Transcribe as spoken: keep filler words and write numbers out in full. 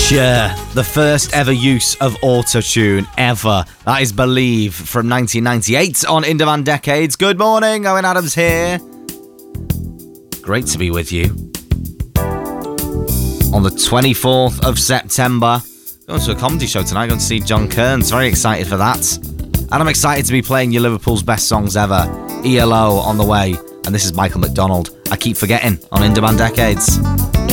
Cher, the first ever use of autotune ever. That is Believe from nineteen ninety-eight on In Demand Decades. Good morning, Owen Adams here. Great to be with you. On the twenty-fourth of September, going to a comedy show tonight, going to see John Kearns. Very excited for that. And I'm excited to be playing you Liverpool's best songs ever. E L O on the way. And this is Michael McDonald. I keep forgetting on In Demand Decades.